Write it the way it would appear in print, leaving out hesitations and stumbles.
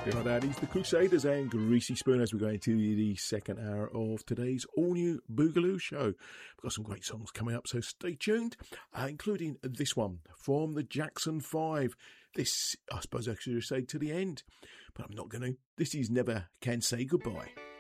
You know that is the Crusaders and Greasy Spoon as we go into the second hour of today's all-new Boogaloo show. We've got some great songs coming up, so stay tuned, including this one from the Jackson 5. This, I suppose I should say, to the end, but I'm not going to. This is Never Can Say Goodbye.